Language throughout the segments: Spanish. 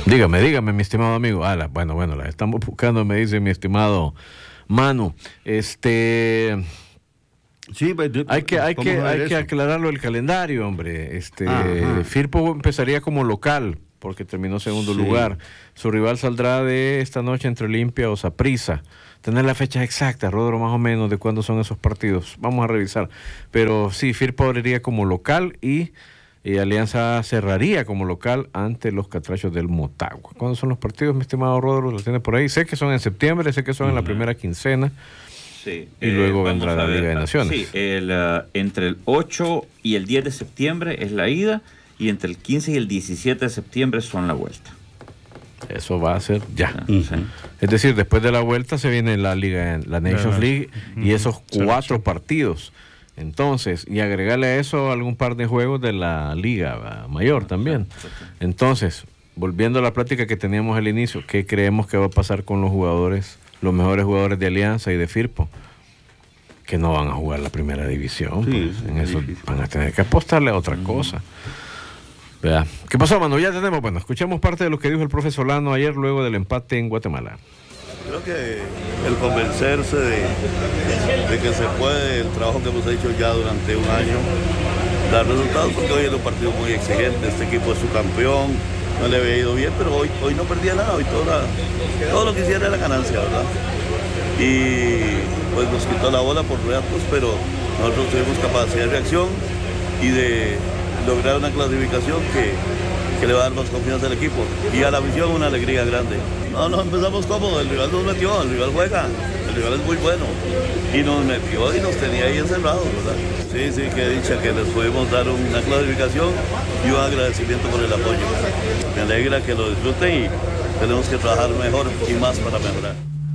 Dígame, mi estimado amigo. Bueno, las estamos buscando, me dice mi estimado Manu. Sí, hay que aclararlo el calendario, hombre. Firpo empezaría como local porque terminó segundo lugar. Su rival saldrá de esta noche entre Olimpia o Saprissa. Tener la fecha exacta, Rodro, más o menos de cuándo son esos partidos. Vamos a revisar. Pero sí, Firpo abriría como local y Alianza cerraría como local ante los Catrachos del Motagua. ¿Cuándo son los partidos, mi estimado Rodro? ¿Lo tiene por ahí? Sé que son en septiembre, sé que son en la primera quincena. Sí, y luego vendrá la Liga de Naciones. Sí, entre el 8 y el 10 de septiembre es la ida, y entre el 15 y el 17 de septiembre son la vuelta. Eso va a ser ya. Es decir, después de la vuelta se viene la Liga, la Nations League, y esos 4 partidos. Entonces, y agregarle a eso algún par de juegos de la Liga Mayor también. Entonces, volviendo a la plática que teníamos al inicio, ¿qué creemos que va a pasar con los jugadores, los mejores jugadores de Alianza y de Firpo? Que no van a jugar la primera división. Eso van a tener que apostarle a otra cosa. ¿Verdad? ¿Qué pasó, mano? Ya tenemos, escuchamos parte de lo que dijo el profe Solano ayer luego del empate en Guatemala. Creo que el convencerse de que se puede, el trabajo que hemos hecho ya durante un año, dar resultados, porque hoy es un partido muy exigente, este equipo es su campeón, no le había ido bien, pero hoy no perdía nada, hoy todo lo que hiciera era ganancia, ¿verdad? Y pues nos quitó la bola por ratos, pero nosotros tuvimos capacidad de reacción y de lograr una clasificación que le va a dar más confianza al equipo y a la afición una alegría grande. No empezamos cómodos, el rival nos metió, el rival juega, el rival es muy bueno y nos metió y nos tenía ahí encerrados, ¿verdad? Sí, que dicha que les podemos dar una clasificación y un agradecimiento por el apoyo. Me alegra que lo disfruten y tenemos que trabajar mejor y más para mejorar.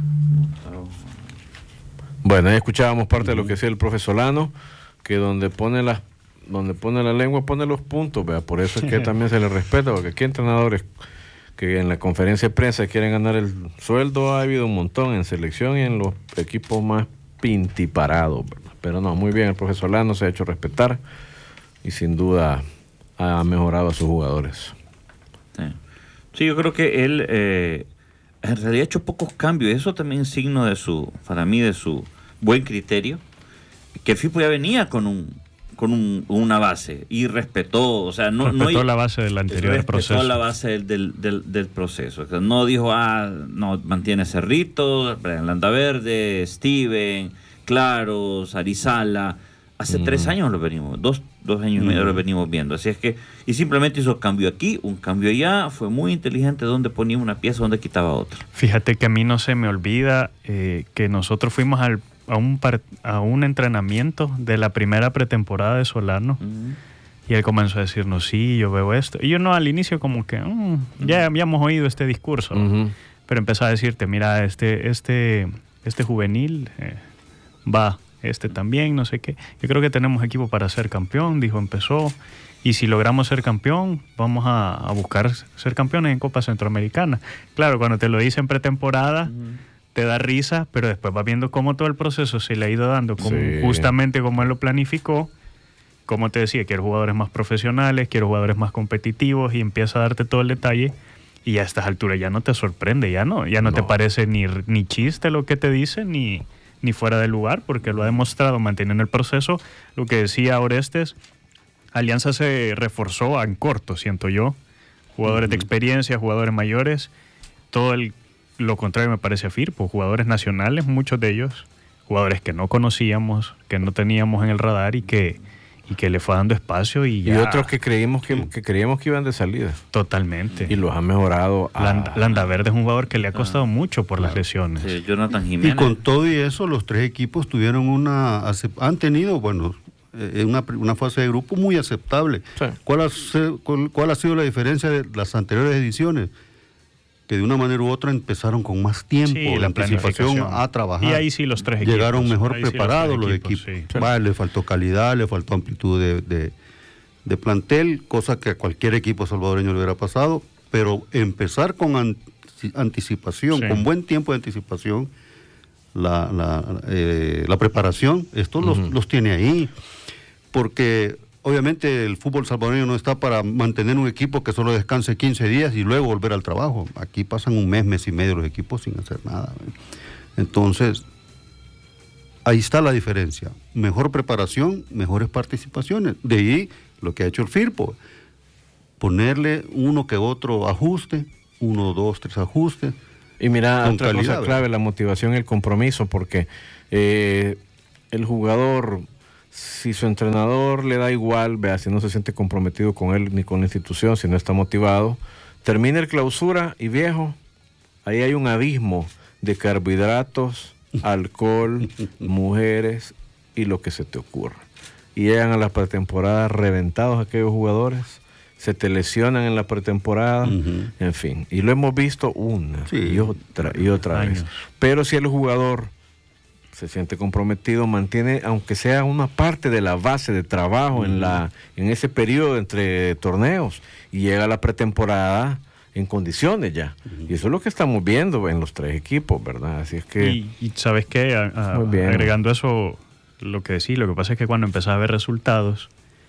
Bueno, ahí escuchábamos parte de lo que decía el profe Solano, que donde pone la lengua pone los puntos, ¿vea? Por eso es que también se le respeta, porque aquí entrenadores que en la conferencia de prensa quieren ganar el sueldo, ha habido un montón en selección y en los equipos más pintiparados, ¿verdad? Pero no, muy bien, el profe Solano se ha hecho respetar y sin duda ha mejorado a sus jugadores. Sí, yo creo que él en realidad ha hecho pocos cambios, eso también es signo para mí, de su buen criterio, que Firpo ya venía con una base y respetó, respetó la base del anterior proceso. Respetó la base del proceso. No dijo, no, mantiene Cerrito, Landaverde, Steven, Claros, Arizala. Hace 3 años lo venimos, dos años y medio lo venimos viendo. Así es que, y simplemente hizo cambio aquí, un cambio allá, fue muy inteligente donde ponía una pieza, donde quitaba otra. Fíjate que a mí no se me olvida que nosotros fuimos a un entrenamiento de la primera pretemporada de Solano, y él comenzó a decirnos, sí, yo veo esto. Y yo no, al inicio como que ya habíamos oído este discurso, pero empezó a decirte, mira, este juvenil va, también, no sé qué. Yo creo que tenemos equipo para ser campeón, empezó. Y si logramos ser campeón, vamos a buscar ser campeones en Copa Centroamericana. Claro, cuando te lo dicen pretemporada, te da risa, pero después vas viendo cómo todo el proceso se le ha ido dando, justamente como él lo planificó. Como te decía, quiero jugadores más profesionales, quiero jugadores más competitivos, y empieza a darte todo el detalle. Y a estas alturas ya no te sorprende, ya no te parece ni chiste lo que te dicen, ni fuera de lugar, porque lo ha demostrado manteniendo el proceso. Lo que decía Orestes, Alianza se reforzó en corto, siento yo. Jugadores de experiencia, jugadores mayores, todo lo contrario me parece a Firpo, jugadores nacionales, muchos de ellos, jugadores que no conocíamos, que no teníamos en el radar y que le fue dando espacio y ya. Y otros que creíamos que iban de salida. Totalmente. Y los ha mejorado. Landaverde es un jugador que le ha costado mucho por las lesiones. Sí, Jonathan Jiménez. Y con todo y eso, los 3 equipos han tenido, una fase de grupo muy aceptable. Sí. ¿Cuál ha sido la diferencia de las anteriores ediciones? Que de una manera u otra empezaron con más tiempo, la anticipación a trabajar. Y ahí sí los 3 equipos. Llegaron mejor preparados los equipos. Sí. Le faltó calidad, le faltó amplitud de plantel, cosa que a cualquier equipo salvadoreño le hubiera pasado, pero empezar con anticipación, con buen tiempo de anticipación, la preparación, esto los tiene ahí, porque obviamente el fútbol salvadoreño no está para mantener un equipo que solo descanse 15 días y luego volver al trabajo. Aquí pasan un mes y medio los equipos sin hacer nada. Entonces, ahí está la diferencia. Mejor preparación, mejores participaciones. De ahí lo que ha hecho el FIRPO. Ponerle uno que otro ajuste, 1, 2, 3 ajustes. Y mira, otra cosa clave, la motivación y el compromiso, porque el jugador, si su entrenador le da igual, vea, si no se siente comprometido con él ni con la institución, si no está motivado, termina el clausura y viejo, ahí hay un abismo de carbohidratos, alcohol, mujeres y lo que se te ocurra. Y llegan a la pretemporada reventados aquellos jugadores, se te lesionan en la pretemporada, en fin. Y lo hemos visto una y otra vez. Pero si el jugador se siente comprometido, mantiene, aunque sea una parte de la base de trabajo en ese periodo entre torneos, y llega a la pretemporada en condiciones ya. Y eso es lo que estamos viendo en los 3 equipos, ¿verdad? Así es que... Y ¿sabes qué? Agregando eso, lo que pasa es que cuando empezás a ver resultados,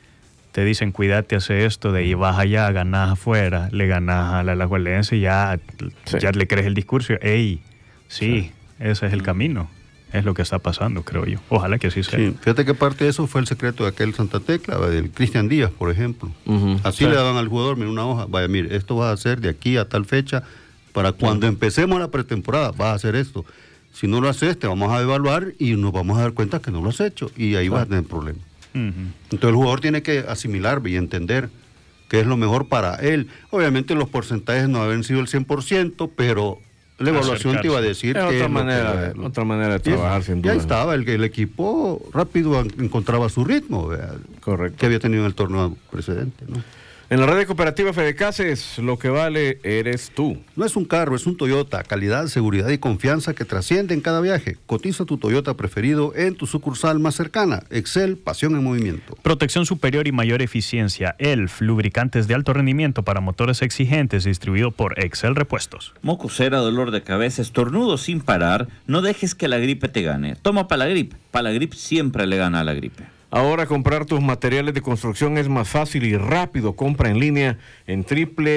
te dicen, cuídate, hace esto, de ahí vas allá, ganás afuera, le ganás a la Alajuelense y ya le crees el discurso. ¡Ey! Sí, ese es el camino. Es lo que está pasando, creo yo. Ojalá que así sea. Sí, fíjate que parte de eso fue el secreto de aquel Santa Tecla, del Cristian Díaz, por ejemplo. Así le daban al jugador, mira, una hoja, vaya, mire, esto vas a hacer de aquí a tal fecha, para cuando empecemos la pretemporada, vas a hacer esto. Si no lo haces, te vamos a evaluar y nos vamos a dar cuenta que no lo has hecho, y ahí vas a tener problemas. Entonces el jugador tiene que asimilar y entender qué es lo mejor para él. Obviamente los porcentajes no habían sido el 100%, pero la evaluación te iba a decir que otra manera de trabajar, sin duda. Ya estaba, el equipo rápido encontraba su ritmo, correcto, que había tenido en el torneo precedente, ¿no? En la red de cooperativa Fedecases, lo que vale eres tú. No es un carro, es un Toyota. Calidad, seguridad y confianza que trasciende en cada viaje. Cotiza tu Toyota preferido en tu sucursal más cercana. Excel, pasión en movimiento. Protección superior y mayor eficiencia. ELF, lubricantes de alto rendimiento para motores exigentes, distribuido por Excel Repuestos. Mocosera, dolor de cabeza, estornudo sin parar. No dejes que la gripe te gane. Toma Palagrip. Palagrip siempre le gana a la gripe. Ahora comprar tus materiales de construcción es más fácil y rápido. Compra en línea en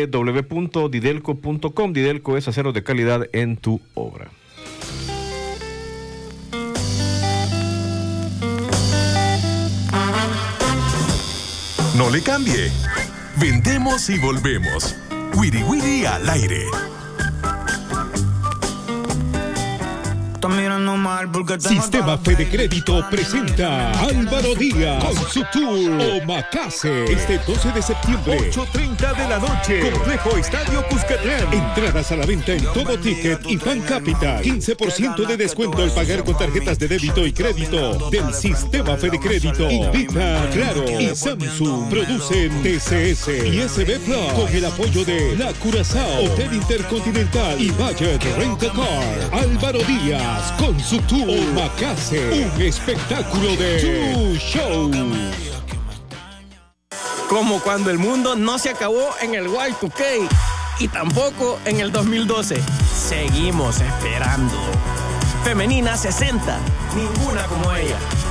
www.didelco.com. Didelco es acero de calidad en tu obra. No le cambie. Vendemos y volvemos. Wiri Wiri al aire. Sistema Fede Crédito presenta Álvaro Díaz con su tour Omakase este 12 de septiembre, 8:30 de la noche, Complejo Estadio Cuscatlán. Entradas a la venta en Todo Ticket y Fan Capital. 15% de descuento al pagar con tarjetas de débito y crédito del Sistema Fede Crédito. Invita Claro y Samsung. Producen TCS y SB Plus con el apoyo de La Curazao, Hotel Intercontinental y Budget Rent a Car. Álvaro Díaz con su tour Omakase, un espectáculo de Tu Show. Como cuando el mundo no se acabó en el Y2K y tampoco en el 2012. Seguimos esperando. Femenina 60, ninguna como ella.